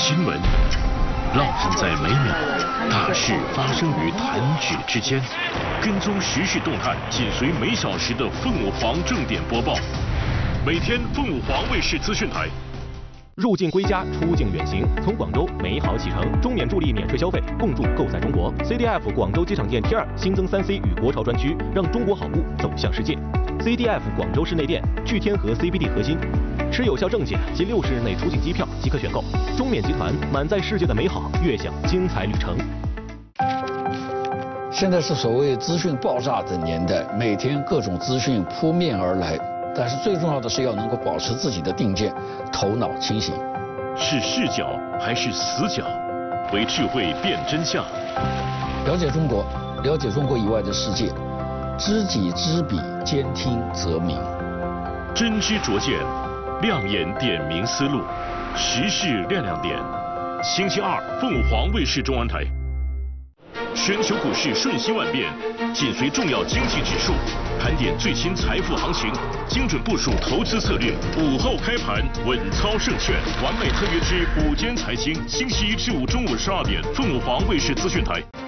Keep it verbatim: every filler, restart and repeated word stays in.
新闻浪漫在每秒，大事发生于弹指之间。跟踪时事动态，紧随每小时的凤舞凰正点播报。每天凤舞凰卫视资讯台。 入境归家，出境远行，从广州美好启程，中免助力免税消费，共筑购在中国。C D F 广州机场店 T 二新增三 C 与国潮专区，让中国好物走向世界。C D F 广州市内店聚天河 C B D 核心，持有效证件及六十日内出境机票即可选购。中免集团满载世界的美好，悦享精彩旅程。 现在是所谓资讯爆炸的年代，每天各种资讯扑面而来。但是最重要的是要能够保持自己的定见，头脑清醒。 是视角还是死角？为智慧辨真相。 了解中国，了解中国以外的世界，知己知彼，兼听则明。 真知灼见，亮眼点明思路，时事亮亮点。星期二，凤舞凰卫视中文台。全球股市瞬息万变，紧随重要经济指数，盘点最新财富行情，精准部署投资策略。午后开盘，稳操胜券，完美特约之午间财经，星期一至五中午十二点，凤舞凰卫视资讯台。